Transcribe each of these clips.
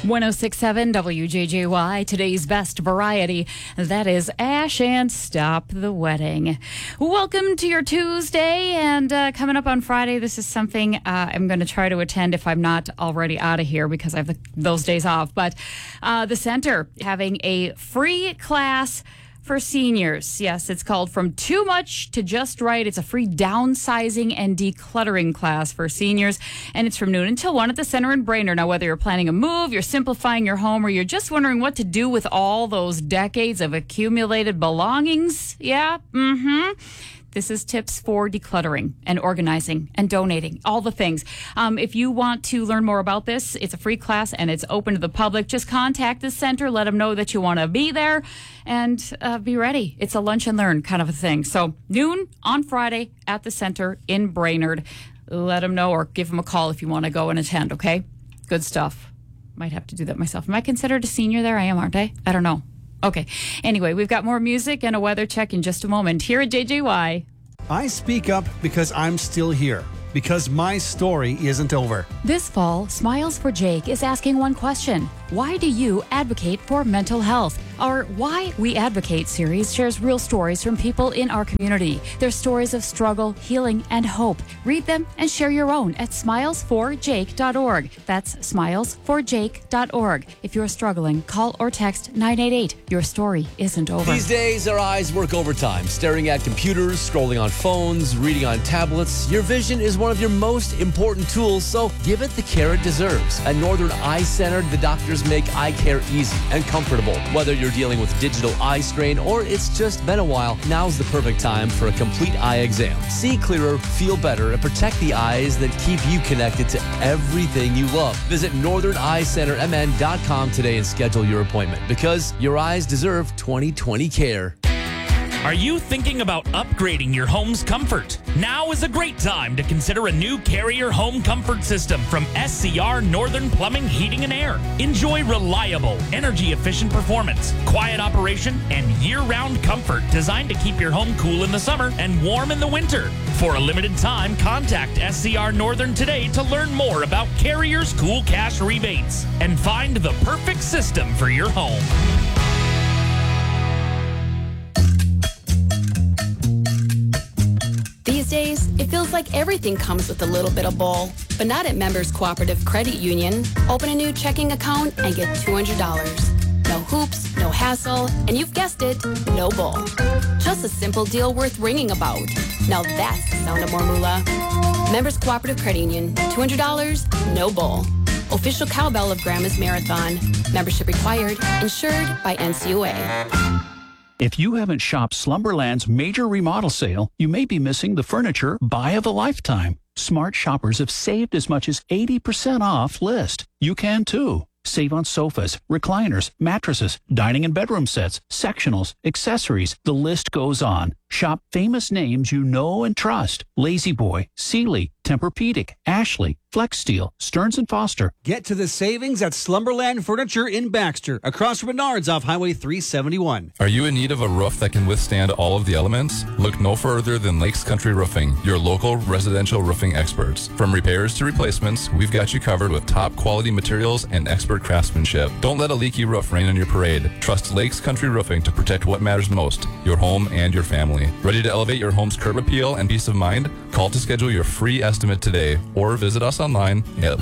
106.7 WJJY, today's best variety. That is Ash and Stop the Wedding. Welcome to your Tuesday, and coming up on Friday, this is something I'm going to try to attend if I'm not already out of here because I have those days off. But the center having a free class for seniors. Yes, it's called From Too Much to Just Right. It's a free downsizing and decluttering class for seniors, and it's from noon until 1 at the center in Brainerd. Now, whether you're planning a move, you're simplifying your home, or you're just wondering what to do with all those decades of accumulated belongings, this is tips for decluttering and organizing and donating, all the things. If you want to learn more about this, it's a free class and it's open to the public. Just contact the center, let them know that you want to be there, and be ready. It's a lunch and learn kind of a thing. So noon on Friday at the center in Brainerd. Let them know or give them a call if you want to go and attend, okay? Good stuff. Might have to do that myself. Am I considered a senior there? I am, aren't I? I don't know. Okay. Anyway, we've got more music and a weather check in just a moment here at JJY. I speak up because I'm still here, because my story isn't over. This fall, Smiles for Jake is asking one question. Why do you advocate for mental health? Our Why We Advocate series shares real stories from people in our community. They're stories of struggle, healing, and hope. Read them and share your own at smilesforjake.org. That's smilesforjake.org. If you're struggling, call or text 988. Your story isn't over. These days, our eyes work overtime, staring at computers, scrolling on phones, reading on tablets. Your vision is one of your most important tools, so give it the care it deserves. At Northern Eye Center, the doctors make eye care easy and comfortable. Whether you're dealing with digital eye strain or it's just been a while, now's the perfect time for a complete eye exam. See clearer, feel better, and protect the eyes that keep you connected to everything you love. Visit northerneyecentermn.com today and schedule your appointment, because your eyes deserve 20/20 care. Are you thinking about upgrading your home's comfort? Now is a great time to consider a new Carrier home comfort system from SCR Northern Plumbing, Heating, and Air. Enjoy reliable, energy-efficient performance, quiet operation, and year-round comfort designed to keep your home cool in the summer and warm in the winter. For a limited time, contact SCR Northern today to learn more about Carrier's cool cash rebates and find the perfect system for your home. These days, it feels like everything comes with a little bit of bull, but not at Members Cooperative Credit Union. Open a new checking account and get $200. No hoops, no hassle, and you've guessed it, no bull. Just a simple deal worth ringing about. Now that's the sound of more moolah. Members Cooperative Credit Union, $200, no bull. Official cowbell of Grandma's Marathon. Membership required. Insured by NCUA. If you haven't shopped Slumberland's major remodel sale, you may be missing the furniture buy of a lifetime. Smart shoppers have saved as much as 80% off list. You can too. Save on sofas, recliners, mattresses, dining and bedroom sets, sectionals, accessories. The list goes on. Shop famous names you know and trust. Lazy Boy, Sealy, Tempur-Pedic, Ashley, Flex Steel, Stearns & Foster. Get to the savings at Slumberland Furniture in Baxter, across from Menards off Highway 371. Are you in need of a roof that can withstand all of the elements? Look no further than Lakes Country Roofing, your local residential roofing experts. From repairs to replacements, we've got you covered with top quality materials and expert craftsmanship. Don't let a leaky roof rain on your parade. Trust Lakes Country Roofing to protect what matters most, your home and your family. Ready to elevate your home's curb appeal and peace of mind? Call to schedule your free estimate today or visit us online at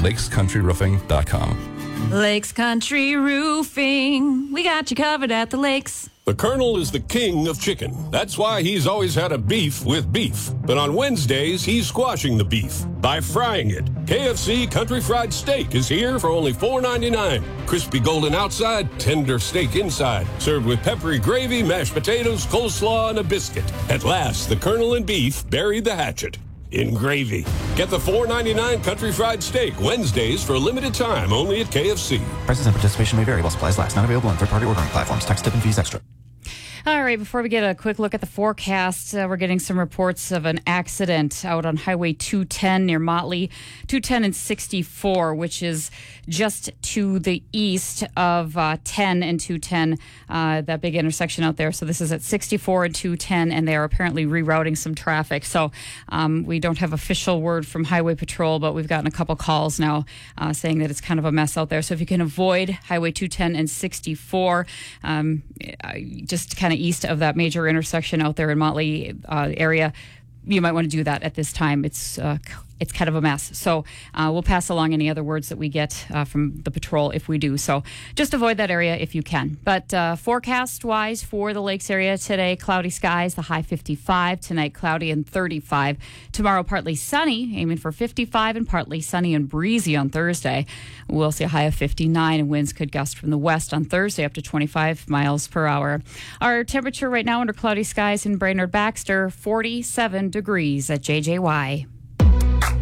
lakescountryroofing.com. Lakes Country Roofing. We got you covered at the lakes. The Colonel is the king of chicken. That's why he's always had a beef with beef. But on Wednesdays, he's squashing the beef by frying it. KFC Country Fried Steak is here for only $4.99. Crispy golden outside, tender steak inside. Served with peppery gravy, mashed potatoes, coleslaw, and a biscuit. At last, the Colonel and beef buried the hatchet in gravy. Get the $4.99 Country Fried Steak Wednesdays for a limited time only at KFC. Prices and participation may vary while supplies last. Not available on third-party ordering platforms. Tax, tip, and fees extra. All right, before we get a quick look at the forecast, we're getting some reports of an accident out on Highway 210 near Motley, 210 and 64, which is just to the east of 10 and 210, that big intersection out there. So this is at 64 and 210, and they are apparently rerouting some traffic. So we don't have official word from Highway Patrol, but we've gotten a couple calls now saying that it's kind of a mess out there. So if you can avoid Highway 210 and 64, just kind of east of that major intersection out there in Motley area, you might want to do that at this time. It's kind of a mess. So we'll pass along any other words that we get from the patrol if we do. So just avoid that area if you can. But forecast-wise for the lakes area today, cloudy skies, the high 55. Tonight, cloudy and 35. Tomorrow, partly sunny, aiming for 55, and partly sunny and breezy on Thursday. We'll see a high of 59, and winds could gust from the west on Thursday up to 25 miles per hour. Our temperature right now under cloudy skies in Brainerd-Baxter, 47 degrees at JJY.